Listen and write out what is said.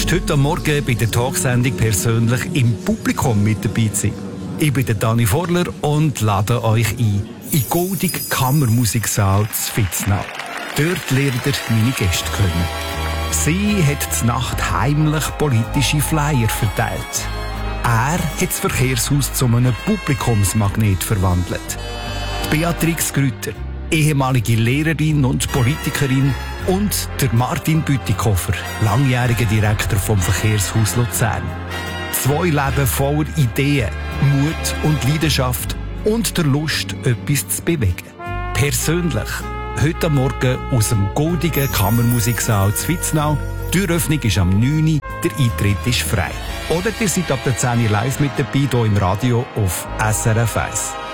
darfst heute am Morgen bei der Talksendung persönlich im Publikum mit dabei sein. Ich bin der Dani Vorler und lade euch ein in den goldigen Kammermusiksaal zu Vitznau. Dort lernt ihr meine Gäste kennen. Sie hat zur Nacht heimlich politische Flyer verteilt. Er hat das Verkehrshaus zu einem Publikumsmagnet verwandelt. Die Beatrix Grüter, ehemalige Lehrerin und Politikerin, und der Martin Bütikofer, langjähriger Direktor vom Verkehrshaus Luzern. 2 Leben voller Ideen, Mut und Leidenschaft und der Lust, etwas zu bewegen. Persönlich, heute Morgen aus dem goldigen Kammermusiksaal zu Vitznau. Die Türöffnung ist am 9 Uhr, der Eintritt ist frei. Oder ihr seid ab der 10 Uhr live mit dabei hier im Radio auf SRF 1.